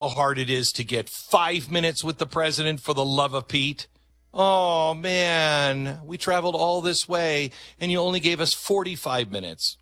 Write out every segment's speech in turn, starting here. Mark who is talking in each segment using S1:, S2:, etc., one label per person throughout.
S1: hard it is to get 5 minutes with the president, for the love of Pete? Oh, man, we traveled all this way, and you only gave us 45 minutes.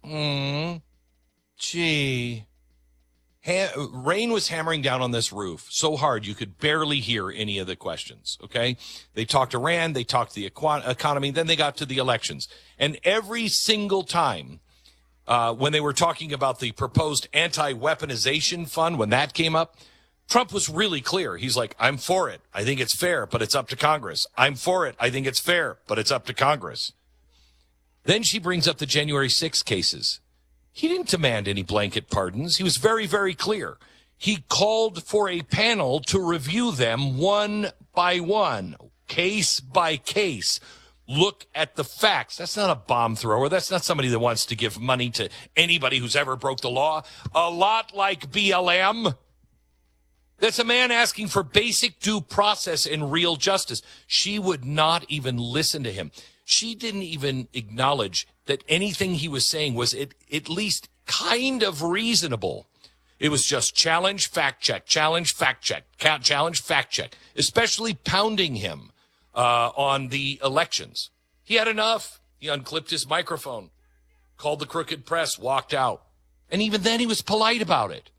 S1: Gee. Rain was hammering down on this roof so hard you could barely hear any of the questions, okay? They talked Iran, they talked the economy, then they got to the elections. And every single time when they were talking about the proposed anti-weaponization fund, when that came up, Trump was really clear. He's like, I'm for it. I think it's fair, but it's up to Congress. I'm for it. I think it's fair, but it's up to Congress. Then she brings up the January 6th cases. He didn't demand any blanket pardons. He was very, very clear. He called for a panel to review them one by one, case by case. Look at the facts. That's not a bomb thrower. That's not somebody that wants to give money to anybody who's ever broke the law. A lot like BLM. That's a man asking for basic due process and real justice. She would not even listen to him. She didn't even acknowledge that anything he was saying was at least kind of reasonable. It was just challenge, fact check, challenge, fact check, challenge, fact check, especially pounding him on the elections. He had enough. He unclipped his microphone, called the crooked press, walked out. And even then he was polite about it.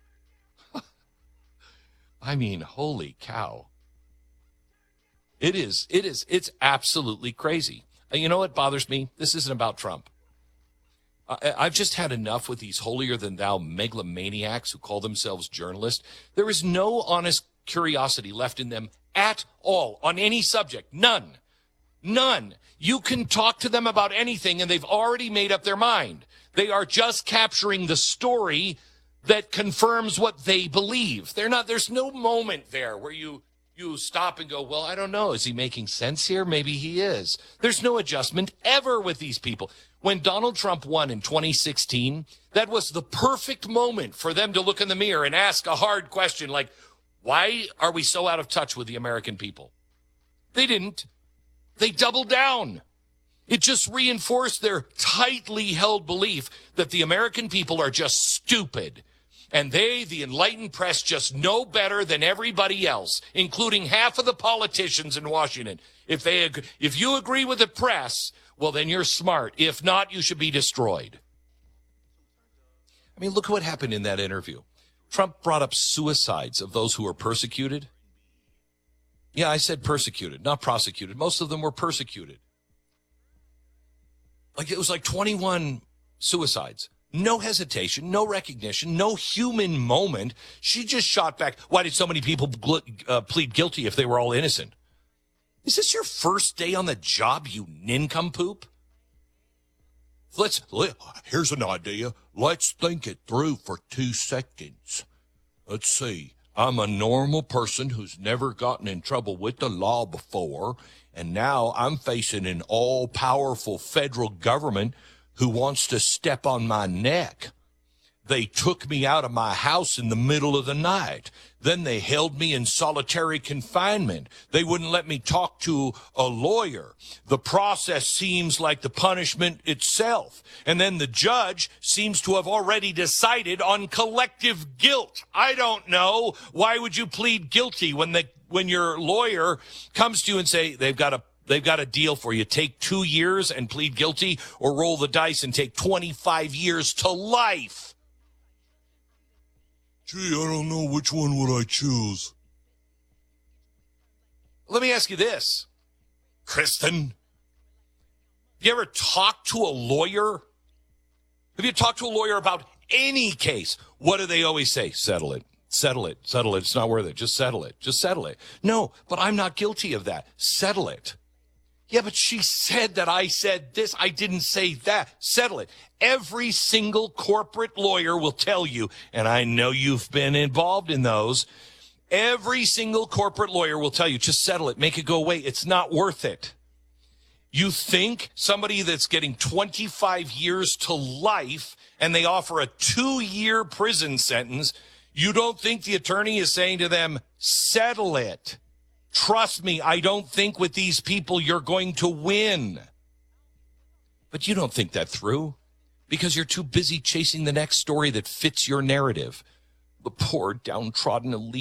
S1: I mean, holy cow. It's absolutely crazy. You know what bothers me? This isn't about Trump. I've just had enough with these holier-than-thou megalomaniacs who call themselves journalists. There is no honest curiosity left in them at all on any subject. None. None. You can talk to them about anything, and they've already made up their mind. They are just capturing the story that confirms what they believe. There's no moment there where you stop and go, well, I don't know. Is he making sense here? Maybe he is. There's no adjustment ever with these people. When Donald Trump won in 2016, that was the perfect moment for them to look in the mirror and ask a hard question like, why are we so out of touch with the American people? They didn't. They doubled down. It just reinforced their tightly held belief that the American people are just stupid. And they, the enlightened press, just know better than everybody else, including half of the politicians in Washington. If you agree with the press, well, then you're smart. If not, you should be destroyed. I mean, look what happened in that interview. Trump brought up suicides of those who were persecuted. Yeah, I said persecuted, not prosecuted. Most of them were persecuted. It was like 21 suicides. No hesitation, no recognition, no human moment. She just shot back. Why did so many people plead guilty if they were all innocent? Is this your first day on the job, you nincompoop? Here's an idea. Let's think it through for 2 seconds. Let's see. I'm a normal person who's never gotten in trouble with the law before, and now I'm facing an all-powerful federal government who wants to step on my neck. They took me out of my house in the middle of the night. Then they held me in solitary confinement. They wouldn't let me talk to a lawyer. The process seems like the punishment itself. And then the judge seems to have already decided on collective guilt. I don't know. Why would you plead guilty when your lawyer comes to you and say they've got a deal for you? Take 2 years and plead guilty, or roll the dice and take 25 years to life. Gee, I don't know, which one would I choose? Let me ask you this, Kristen. Have you ever talked to a lawyer? Have you talked to a lawyer about any case? What do they always say? Settle it. Settle it. Settle it. It's not worth it. Just settle it. Just settle it. No, but I'm not guilty of that. Settle it. Yeah, but she said that I said this. I didn't say that. Settle it. Every single corporate lawyer will tell you, and I know you've been involved in those, every single corporate lawyer will tell you, just settle it. Make it go away. It's not worth it. You think somebody that's getting 25 years to life and they offer a 2-year prison sentence, you don't think the attorney is saying to them, settle it. Trust me, I don't think with these people you're going to win. But you don't think that through because you're too busy chasing the next story that fits your narrative. The poor, downtrodden elite